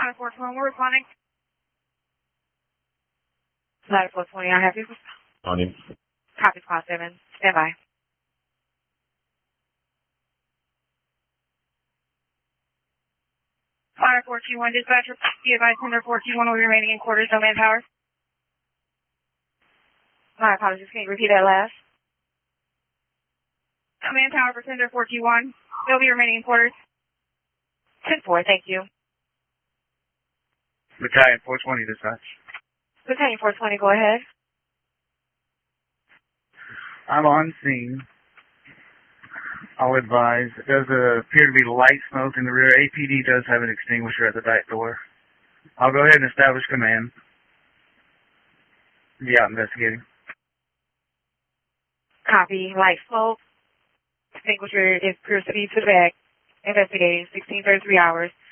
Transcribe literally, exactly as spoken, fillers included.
Ladder four twenty, we're responding. Ladder four twenty, I have you. On you. Copy, squad seven. Stand by. Ladder four two one, dispatcher. Be advised, Thunder four two one will be remaining in quarters, no manpower. My apologies, can you repeat that last? No manpower for Thunder four two one. They'll be remaining in quarters. ten four, thank you. Battalion four twenty, dispatch. Battalion four twenty, go ahead. I'm on scene. I'll advise. It does uh, appear to be light smoke in the rear. A P D does have an extinguisher at the back door. I'll go ahead and establish command. Be out investigating. Copy. Light smoke. Extinguisher is appears to be to the back. Investigating. sixteen thirty-three hours.